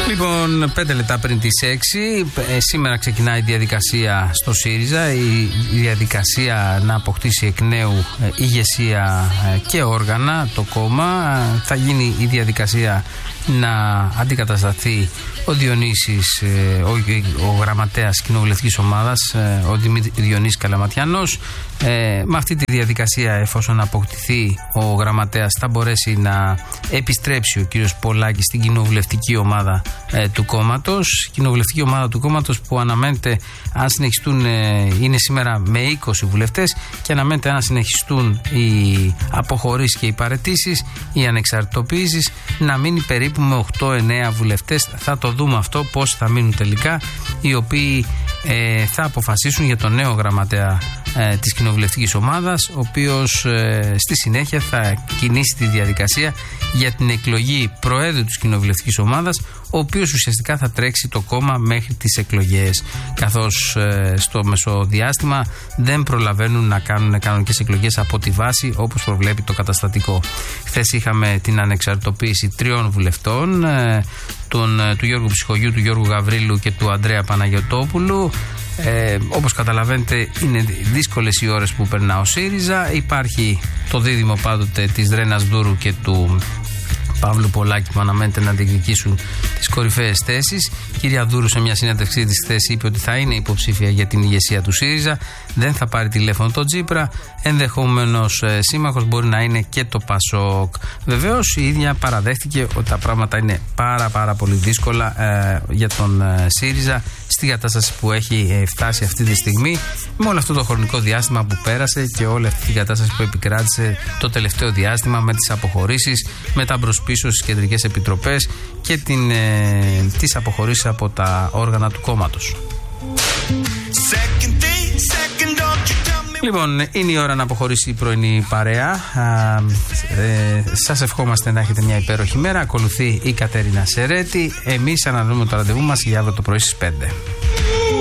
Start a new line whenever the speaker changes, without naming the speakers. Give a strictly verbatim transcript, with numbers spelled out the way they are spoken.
Λοιπόν, πέντε λεπτά πριν τις έξι, ε, σήμερα ξεκινάει η διαδικασία στο ΣΥΡΙΖΑ, η διαδικασία να αποκτήσει εκ νέου ε, ηγεσία ε, και όργανα το κόμμα. Ε, θα γίνει η διαδικασία να αντικατασταθεί ο Διονύσης, ε, ο, ο γραμματέας κοινοβουλευτικής ομάδας, ε, ο Διονύσης Καλαματιανός. Ε, με αυτή τη διαδικασία, εφόσον αποκτηθεί ο γραμματέας, θα μπορέσει να επιστρέψει ο κύριος Πολάκης στην κοινοβουλευτική ομάδα ε, του κόμματος. Κοινοβουλευτική ομάδα του κόμματος που αναμένεται, αν συνεχιστούν, ε, είναι σήμερα με είκοσι βουλευτές, και αναμένεται, αν συνεχιστούν οι αποχωρήσεις και οι παραιτήσεις, οι ανεξαρτητοποιήσεις, να μείνει περίπου με οκτώ εννέα βουλευτές. Θα το δούμε αυτό, πώς θα μείνουν τελικά, οι οποίοι ε, θα αποφασίσουν για τον νέο γραμματέα ε, της κοινοβουλευτικής ομάδας, ο οποίος ε, στη συνέχεια θα κινήσει τη διαδικασία για την εκλογή προέδρου της κοινοβουλευτικής ομάδας, ο οποίος ουσιαστικά θα τρέξει το κόμμα μέχρι τις εκλογές, καθώς ε, στο μεσοδιάστημα δεν προλαβαίνουν να κάνουν κανονικές εκλογές από τη βάση, όπως προβλέπει το καταστατικό. Χθες είχαμε την ανεξαρτητοποίηση τριών βουλευτών, ε, τον, του Γιώργου Ψυχογιού, του Γιώργου Γαβρίλου και του Ανδρέα Παναγιωτόπουλου. Ε, όπως καταλαβαίνετε, είναι δύσκολες οι ώρες που περνά ο ΣΥΡΙΖΑ. Υπάρχει το δίδυμο πάντοτε της Ρένας Δούρου και του Παύλου Πολάκη, που αναμένεται να διεκδικήσουν τις κορυφαίες θέσεις. Η κυρία Δούρου, σε μια συνέντευξή της χθες, είπε ότι θα είναι υποψήφια για την ηγεσία του ΣΥΡΙΖΑ. Δεν θα πάρει τηλέφωνο τον Τσίπρα. Ενδεχομένως ε, σύμμαχος μπορεί να είναι και το ΠΑΣΟΚ. Βεβαίως η ίδια παραδέχτηκε ότι τα πράγματα είναι πάρα πάρα πολύ δύσκολα ε, για τον ε, ΣΥΡΙΖΑ στην κατάσταση που έχει ε, φτάσει αυτή τη στιγμή, με όλο αυτό το χρονικό διάστημα που πέρασε και όλη αυτή την κατάσταση που επικράτησε το τελευταίο διάστημα, με τις αποχωρήσεις, με τα μπροσπίσω στις κεντρικές επιτροπές και την, ε, τις αποχωρήσεις από τα όργανα του κόμματος. Λοιπόν, είναι η ώρα να αποχωρήσει η πρωινή παρέα. Α, ε, σας ευχόμαστε να έχετε μια υπέροχη μέρα. Ακολουθεί η Κατερίνα Σερέτη. Εμείς ανανεώνουμε το ραντεβού μας για αύριο το πρωί στις πέντε.